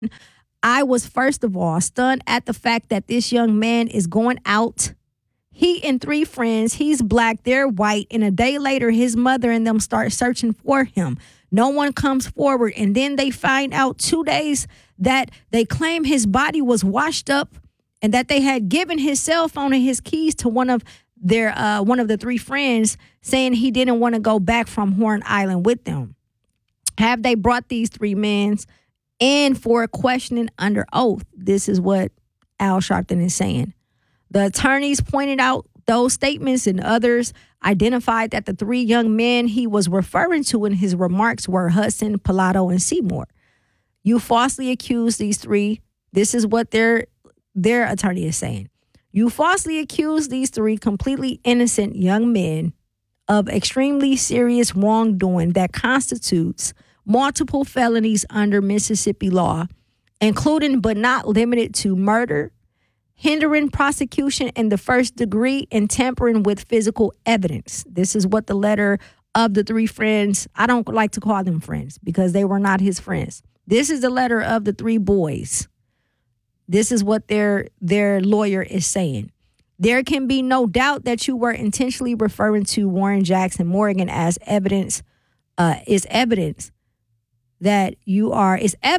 I was, first of all, stunned at the fact that this young man is going out. He and three friends, he's black, they're white, and a day later, his mother and them start searching for him. No one comes forward, and then they find out 2 days that they claim his body was washed up and that they had given his cell phone and his keys to one of the three friends, saying he didn't want to go back from Horn Island with them. Have they brought these three men in for questioning under oath? This is what Al Sharpton is saying. The attorneys pointed out those statements and others identified that the three young men he was referring to in his remarks were Hudson, Pilato, and Seymour. You falsely accused these three. This is what their attorney is saying. You falsely accused these three completely innocent young men of extremely serious wrongdoing that constitutes multiple felonies under Mississippi law, including but not limited to murder, hindering prosecution in the first degree, and tampering with physical evidence. This is what the letter of the three friends, I don't like to call them friends because they were not his friends. This is the letter of the three boys. This is what their lawyer is saying. There can be no doubt that you were intentionally referring to Warren Jackson Morgan as evidence. Is evident that you are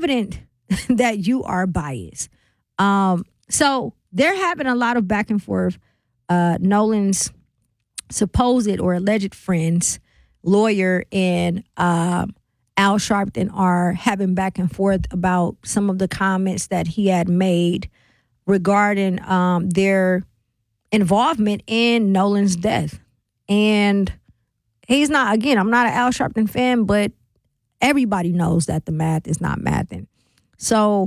biased. So they're having a lot of back and forth. Nolan's supposed or alleged friends, lawyer and Al Sharpton, are having back and forth about some of the comments that he had made regarding their involvement in Nolan's death. And he's not, again, I'm not an Al Sharpton fan, but everybody knows that the math is not mathing. So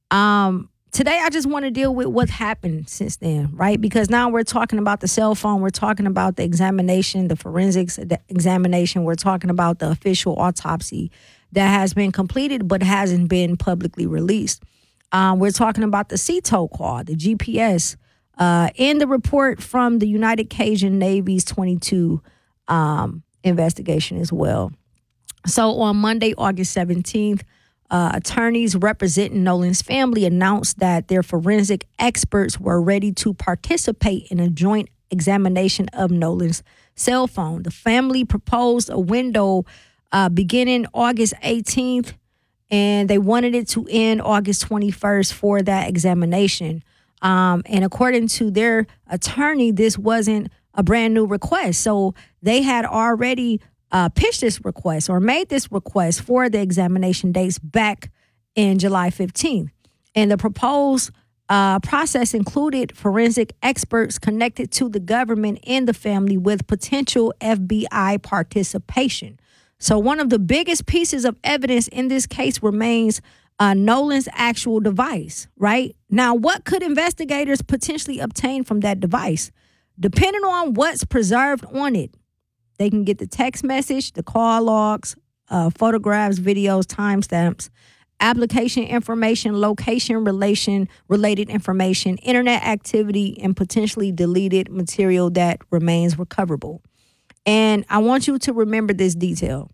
today I just want to deal with what happened since then, right? Because now we're talking about the cell phone. We're talking about the examination, the forensics examination. We're talking about the official autopsy that has been completed but hasn't been publicly released. We're talking about the CTO call, the GPS, in the report from the United Cajun Navy's 22 investigation as well. So on Monday, August 17th, attorneys representing Nolan's family announced that their forensic experts were ready to participate in a joint examination of Nolan's cell phone. The family proposed a window beginning August 18th, and they wanted it to end August 21st for that examination. And according to their attorney, this wasn't a brand new request. So they had already pitched this request or made this request for the examination dates back in July 15th. And the proposed process included forensic experts connected to the government and the family with potential FBI participation. So one of the biggest pieces of evidence in this case remains Nolan's actual device, right? Now, what could investigators potentially obtain from that device? Depending on what's preserved on it, they can get the text message, the call logs, photographs, videos, timestamps, application information, location related information, internet activity, and potentially deleted material that remains recoverable. And I want you to remember this detail.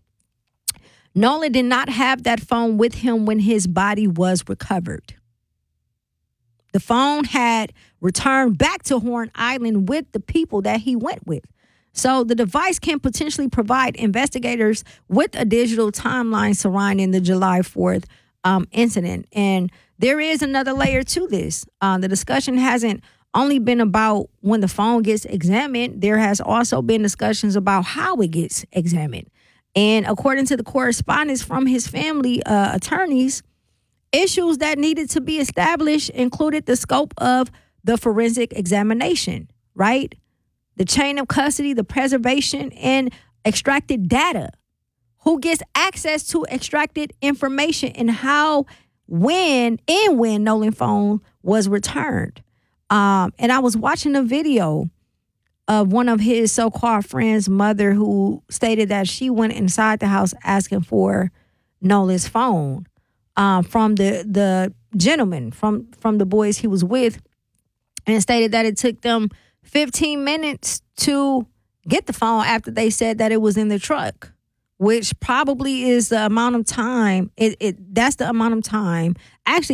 Nolan did not have that phone with him when his body was recovered. The phone had returned back to Horn Island with the people that he went with. So the device can potentially provide investigators with a digital timeline surrounding the July 4th incident. And there is another layer to this. The discussion hasn't only been about when the phone gets examined. There has also been discussions about how it gets examined. And according to the correspondence from his family attorneys, issues that needed to be established included the scope of the forensic examination, right? The chain of custody, the preservation, and extracted data. Who gets access to extracted information and how, when Nolan's phone was returned. And I was watching a video of one of his so-called friends' mother who stated that she went inside the house asking for Nolan's phone from the gentleman, from the boys he was with, and stated that it took them 15 minutes to get the phone after they said that it was in the truck, which probably is the amount of time. That's the amount of time. Actually,